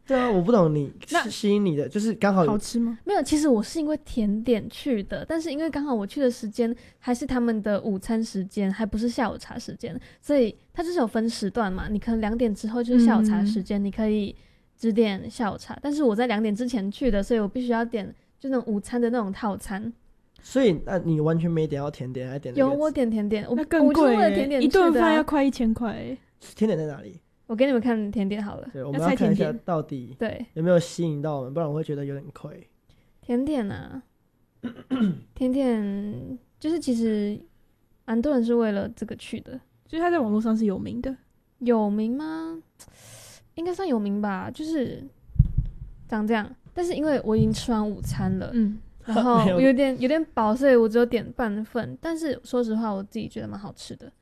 对啊，我不懂你吸引你的就是刚好好吃吗？ 没有，其实我是因为甜点去的，但是因为刚好我去的时间还是他们的午餐时间，还不是下午茶时间，所以它就是有分时段嘛。你可能2点之后就是下午茶时间，你可以只点下午茶，但是我在2点之前去的，所以我必须要点就那种午餐的那种套餐。 所以那你完全没点到甜点，还点有我点甜点， 那更贵我就是为了甜点一顿去的啊饭要快1000块。 甜点在哪里？ 我给你们看甜点好了。 对，我们要看一下到底对有没有吸引到我们，不然我会觉得有点亏。 甜点啊，甜点就是其实蛮多人是为了这个去的。 所以他在网络上是有名的。 有名吗？应该算有名吧，就是长这样。但是因为我已经吃完午餐了，然后我有点饱，所以我只有点半份。但是说实话，我自己觉得蛮好吃的。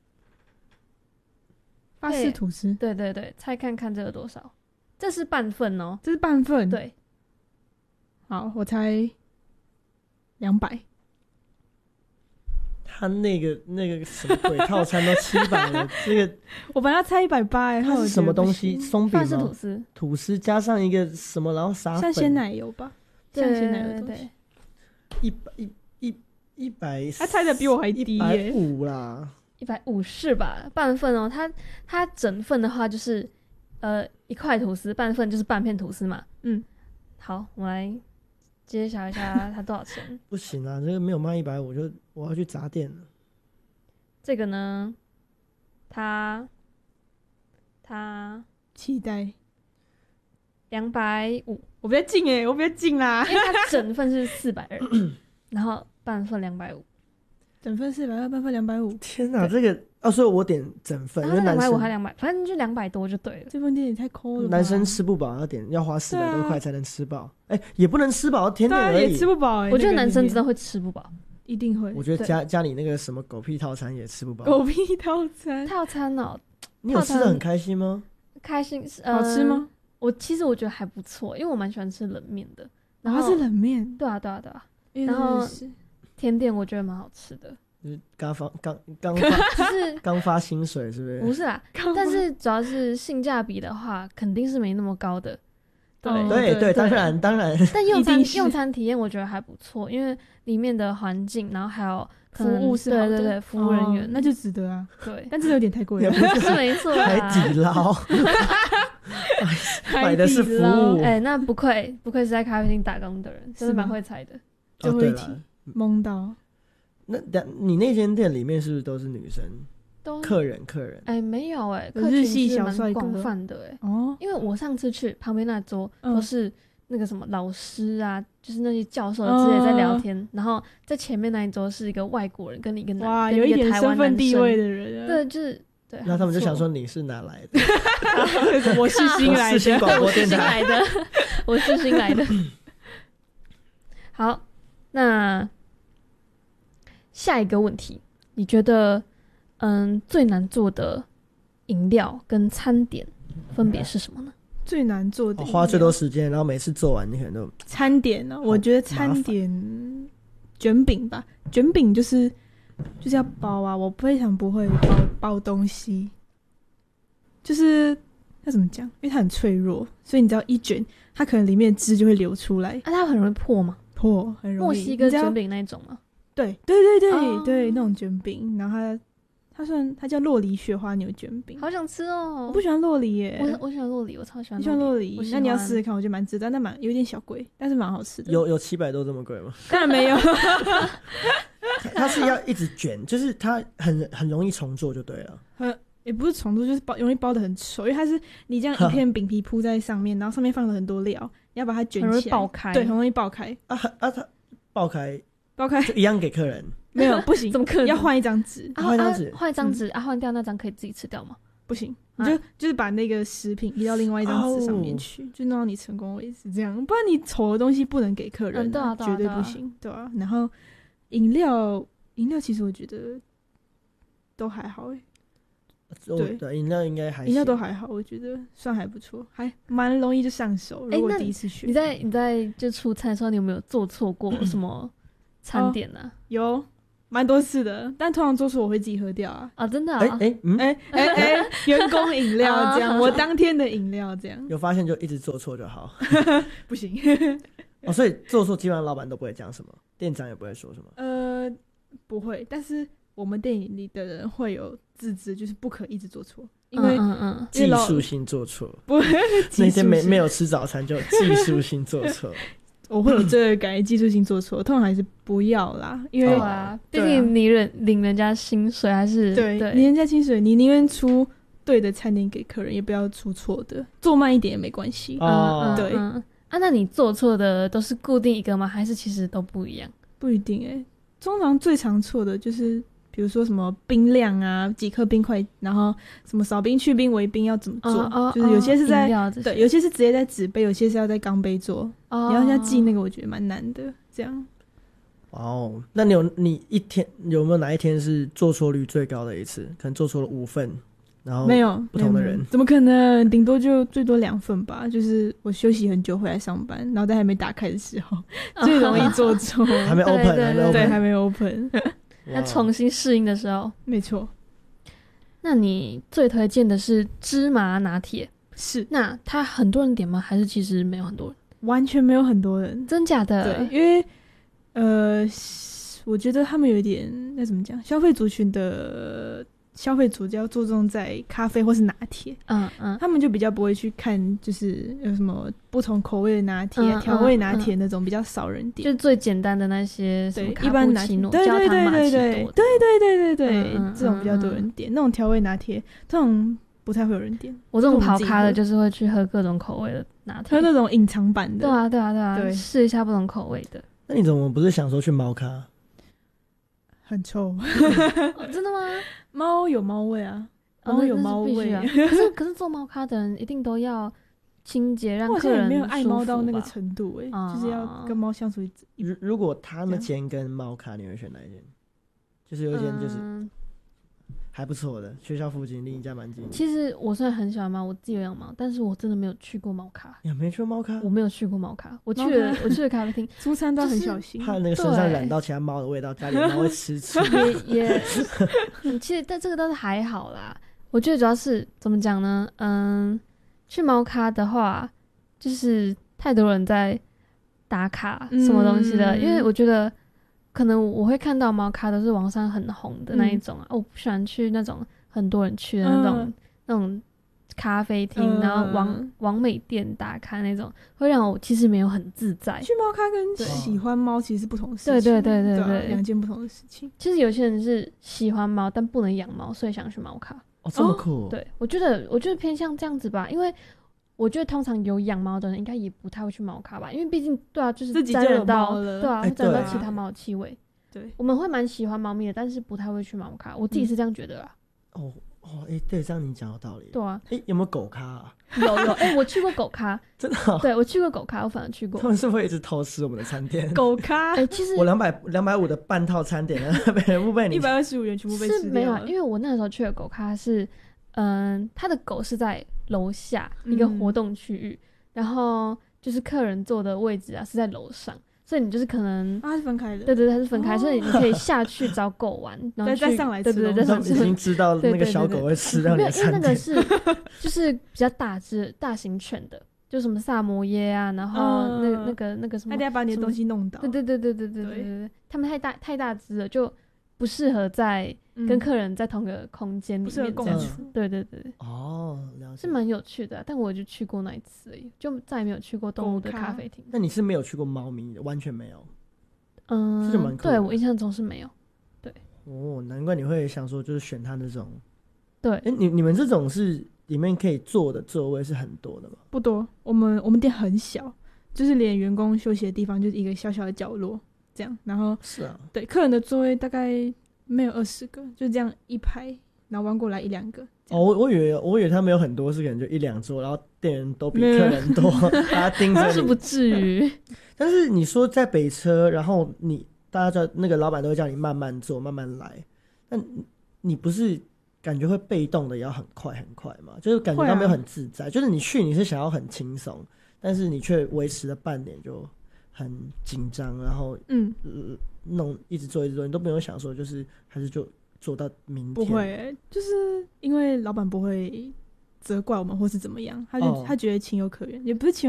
法式吐司， 对对对，猜看看这个多少？这是半份哦， 这是半份。 对， 好，我猜200。 他那个什么鬼套餐都700了，这个我本来要猜180， 它是什么东西？松饼吗？ 法式吐司， 吐司加上一个什么，然后撒粉， 像鲜奶油吧？像鲜奶油的东西。 100， 他猜的比我还低耶 ，150啦 ，150吧，半份哦。它整份的话就是1块吐司，半份就是半片吐司嘛。好，我来揭晓一下它多少钱。 不行啊，这个没有卖150，我要去砸店了。 这个呢，它期待 250， 我比较近耶，我比较近啦， 因为它整份是420，然后半份250， 整份420，半份250。 天哪，这个所以我点整份，因为男生 250还200，反正就200多就对了。 这份店也太抠了吧。 男生吃不饱要花400多块才能吃饱，也不能吃饱，甜点而已， 也吃不饱。 我觉得男生真的会吃不饱， 一定会。 我觉得家里那个什么狗屁套餐也吃不饱。 狗屁套餐哦， 你有吃得很开心吗？ 开心， 好吃吗？ 其实我觉得还不错，因为我蛮喜欢吃冷面的。然后它是冷面， 对啊。然后甜点我觉得蛮好吃的， 就是刚发薪水是不是？ 不是啦，但是主要是性价比的话，肯定是没那么高的。 对，当然。 但用餐体验我觉得还不错，因为里面的环境，然后还有服务是好的， 对，服务人员那就值得啊。 对， 但这有点太贵了， 是没错啦。 海底捞买的是服务， 那不愧是在咖啡厅打工的人，真的蛮会猜的， 就会懵到。 那你那间店里面是不是都是女生？客人没有客群是蛮广泛的因为我上次去旁边那桌都是那个什么老师啊，就是那些教授之类在聊天，然后在前面那一桌是一个外国人跟一个哇，有一点身份地位的人， 对，就是对。 那他们就想说你是哪来的？ 我是新来的， 世新广播电台我是新来的。好，那下一个问题，你觉得最难做的饮料跟餐点分别是什么呢？ 最难做的花最多时间，然后每次做完你可能都餐点呢？我觉得餐点卷饼吧，卷饼就是要包啊，我非常不会包东西，就是要怎么讲？因为它很脆弱，所以你只要一卷，它可能里面的汁就会流出来。 它很容易破吗？ 破，很容易。 墨西哥卷饼那种吗？ 对，那种卷饼，然后它叫洛梨雪花牛卷饼， 好想吃哦！ 我不喜欢洛梨耶， 我喜欢洛梨，我超喜欢。 你喜欢洛梨？那你要试试看，我觉得蛮值得，但有点小贵，但是蛮好吃的。 有700多这么贵吗？ 当然没有， 它是要一直卷，就是它很容易重做就对了。 也不是重做，就是容易包得很丑，因为它是你这样一片饼皮铺在上面，然后上面放了很多料，你要把它卷起来， 很容易爆开， 对，很容易爆开。 它爆开就一样给客人。 没有，不行， 怎么可能？ 要换一张纸， 换一张纸换掉那张可以自己吃掉吗？ 不行，你就是把那个食品移到另外一张纸上面去，就弄到你成功为止，这样，不然你丑的东西不能给客人，绝对不行，对啊。然后饮料其实我觉得都还好对，饮料应该还行， 饮料都还好，我觉得算还不错，还蛮容易就上手。如果第一次学， 你在就出餐的时候，你有没有做错过什么餐点啊？ 有， 蛮多次的，但通常做错我会自己喝掉啊。 啊，真的啊， 员工饮料这样，我当天的饮料这样， 有发现就一直做错就好。 不行。 所以做错基本上老板都不会讲什么，店长也不会说什么。 不会，但是我们店里的人会有自知，就是不可一直做错，因为技术性做错， 不那天没有吃早餐就技术性做错。 我会有这个感觉，技术性做错，通常还是不要啦，因为毕竟你领人家薪水还是对领人家薪水，你宁愿出对的餐点给客人，也不要出错的，做慢一点也没关系。对那你做错的都是固定一个吗？还是其实都不一样？ 不一定通常最常错的就是比如说什么冰量啊，几颗冰块，然后什么少冰、去冰、微冰要怎么做，就是有些是在对，有些是直接在纸杯，有些是要在钢杯做。你要记那个，我觉得蛮难的。这样。 哦，那你一天有没有哪一天是做错率最高的一次？可能做错了5份，然后没有不同的人， 怎么可能？顶多就最多2份吧。就是我休息很久回来上班，然后在还没打开的时候，最容易做错。 还没 open， 对，还没 open。 要重新适应的时候， 没错。 那你最推荐的是芝麻拿铁？ 是。 那他很多人点吗？还是其实没有很多人？ 完全没有很多人。 真假的？ 对，因为我觉得他们有一点那怎么讲，消费族群的消费主要注重在咖啡或是拿铁，他们就比较不会去看，就是有什么不同口味的拿铁、调味拿铁那种比较少人点， 就最简单的那些， 对，一般拿铁，对，这种比较多人点。那种调味拿铁，这种不太会有人点。 我这种跑咖的，就是会去喝各种口味的拿铁， 喝那种隐藏版的。 对啊，试一下不同口味的。 那你怎么不是想说去猫咖？ 很臭。 真的吗？ 猫有猫味啊，猫有猫味。 可是做猫咖的人一定都要清洁，让客人没有爱猫到那个程度就是要跟猫相处。 如果他们间跟猫咖，你会选哪一间？就是有一间就是还不错的，学校附近离你家蛮近的。 其实我虽然很喜欢猫，我自己有养猫，但是我真的没有去过猫咖。 你没去过猫咖？ 我没有去过猫咖，我去了咖啡厅， 出餐都很小心， 怕那个身上染到其他猫的味道，家里的猫会吃醋。 也其实但这个倒是还好啦。我觉得主要是怎么讲呢？去猫咖的话，就是太多人在打卡什么东西的，因为我觉得可能我会看到猫咖都是网上很红的那一种我不喜欢去那种很多人去的那种咖啡厅，然后网美店打卡那种，会让我其实没有很自在。 去猫咖跟喜欢猫其实是不同的事情， 对， 两件不同的事情。 其实有些人是喜欢猫但不能养猫，所以想去猫咖。 这么酷。 对，我觉得偏向这样子吧，因为我觉得通常有养猫的人应该也不太会去猫咖吧，因为毕竟就是自己就有猫了， 对啊，会沾到其他猫的气味。 对， 我们会蛮喜欢猫咪的，但是不太会去猫咖，我自己是这样觉得啦。 对，这样你讲有道理。 对啊， 有没有狗咖啊？ 有，我去过狗咖， 真的。 对，我去过狗咖，我反而去过。 他们是不是会一直偷吃我们的餐点？ 狗咖， 其实我250的半套餐点全部被你 125元全部被吃掉了。 是没有，因为我那时候去的狗咖是，他的狗是在楼下一个活动区域，然后就是客人坐的位置是在楼上。所以你就是可能它是分开的， 对，它是分开，所以你可以下去找狗玩，然后再上来吃。 对，再上来吃。 已经知道那个小狗会吃到你的餐点。 因为那个是就是比较大型犬的，就什么萨摩耶啊，然后那个什么， 它得要把你的东西弄倒。 对，他们太大只了，就不适合在跟客人在同个空间里面，不适合共处。对。 了解。 是蛮有趣的，但我就去过那一次而已，就再也没有去过动物的咖啡厅。 那你是没有去过猫咪的，完全没有？这就蛮酷的。 对，我印象中是没有。对。 难怪你会想说就是选它那种。 对。 你们这种是里面可以坐的座位是很多的吗？ 不多，我们店很小，就是连员工休息的地方就是一个小小的角落这样，然后是啊， 对，客人的座位大概没有20个，就这样一排，然后弯过来1-2个。 我以为他们有很多是可能就1-2桌，然后店员都比客人多，大家盯着你。 是不至于。 但是你说在北车，然后大家叫那个老板都会叫你慢慢坐，慢慢来，那你不是感觉会被动的也要很快很快吗？就是感觉到没有很自在，就是你是想要很轻松，但是你却维持了半年就很紧张，然后弄一直做，你都没有想说就是还是就做到明天？ 不会，就是因为老板不会责怪我们或是怎么样，他觉得情有可原，也不是情有